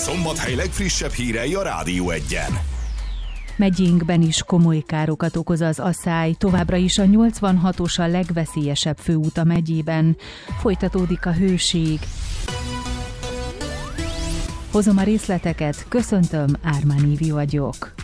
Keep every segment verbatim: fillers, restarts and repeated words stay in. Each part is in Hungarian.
Szombathely legfrissebb hírei a Rádió Egyen. Megyénkben is komoly károkat okoz az aszály, továbbra is a nyolcvanhatos a legveszélyesebb főút a megyében. Folytatódik a hőség. Hozom a részleteket, köszöntöm, Ármán Évi vagyok.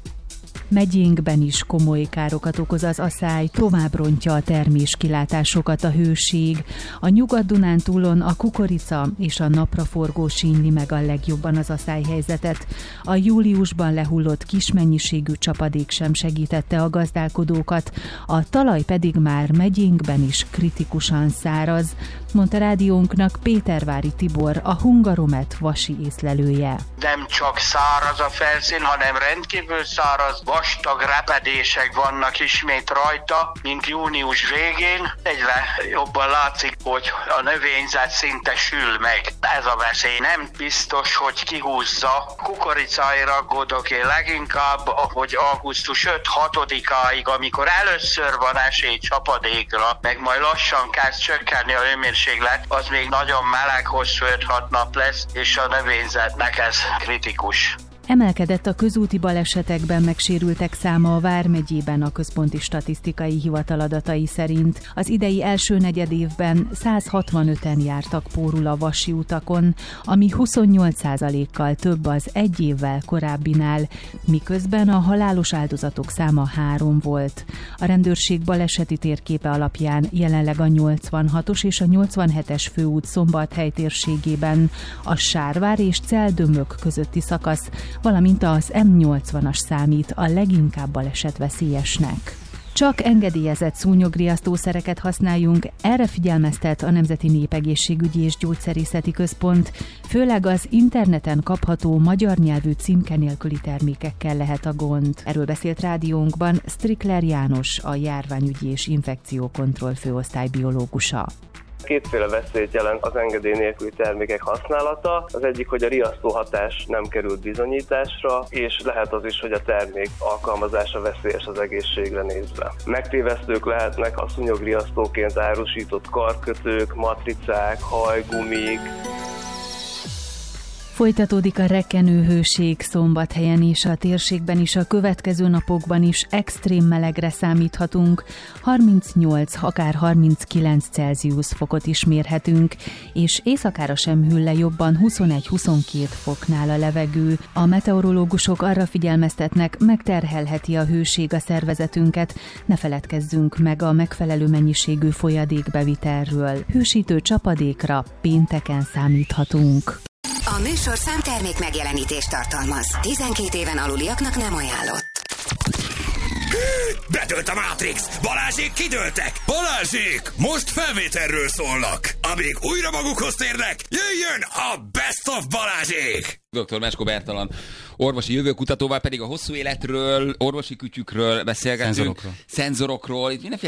Megyénkben is komoly károkat okoz az aszály, tovább rontja a terméskilátásokat a hőség. A Nyugat-Dunántúlon a kukorica és a napraforgó sínli meg a legjobban az aszályhelyzetet. A júliusban lehullott kis mennyiségű csapadék sem segítette a gazdálkodókat, a talaj pedig már megyénkben is kritikusan száraz, mondta rádiónknak Pétervári Tibor, a Hungaromet vasi észlelője. Nem csak száraz a felszín, hanem rendkívül száraz, vastag repedések vannak ismét rajta, mint június végén. Egyre jobban látszik, hogy a növényzet szinte sül meg. Ez a veszély nem biztos, hogy kihúzza. Kukoricáira aggódok én leginkább, hogy augusztus ötödik-hatodikáig, amikor először van esély csapadékra, meg majd lassan kezd csökkenni a hőmérséklet, az még nagyon meleg, hosszú öt-hat nap lesz, és a növényzetnek ez kritikus. Emelkedett a közúti balesetekben megsérültek száma a Vármegyében a Központi Statisztikai Hivatal adatai szerint. Az idei első negyedévben száz hatvanöten jártak pórul a vasi utakon, ami huszonnyolc százalékkal több az egy évvel korábbinál, miközben a halálos áldozatok száma három volt. A rendőrség baleseti térképe alapján jelenleg a nyolcvanhatos és a nyolcvanhetes főút Szombathely térségében, a Sárvár és Celdömök közötti szakasz, valamint az em nyolcvanas számít a leginkább balesetveszélyesnek. Csak engedélyezett szúnyogriasztószereket használjunk, erre figyelmeztet a Nemzeti Népegészségügyi és Gyógyszerészeti Központ, főleg az interneten kapható magyar nyelvű címke nélküli termékekkel lehet a gond. Erről beszélt rádiónkban Strickler János, a járványügyi és infekciókontroll főosztály biológusa. Kétféle veszélyt jelent az engedély nélküli termékek használata. Az egyik, hogy a riasztó hatás nem került bizonyításra, és lehet az is, hogy a termék alkalmazása veszélyes az egészségre nézve. Megtévesztők lehetnek a szúnyogriasztóként árusított karkötők, matricák, hajgumik. Folytatódik a rekkenő hőség Szombathelyen és a térségben is, a következő napokban is extrém melegre számíthatunk, harmincnyolc, akár harminckilenc Celsius fokot is mérhetünk, és éjszakára sem hűl le jobban, huszonegy-huszonkét foknál a levegő. A meteorológusok arra figyelmeztetnek, megterhelheti a hőség a szervezetünket, ne feledkezzünk meg a megfelelő mennyiségű folyadékbevitelről. Hősítő csapadékra pénteken számíthatunk. A műsorszám termék megjelenítést tartalmaz. tizenkét éven aluliaknak nem ajánlott. Bedőlt a Matrix! Balázsék kidőltek! Balázsék! Most felvételről szólnak! Amíg újra magukhoz térnek, jöjjön a Best of Balázsék! doktor Meskó Bertalan orvosi jövőkutatóval pedig a hosszú életről, orvosi kütyükről beszélgetünk. Szenzorokról. Szenzorokról. Itt mindenféle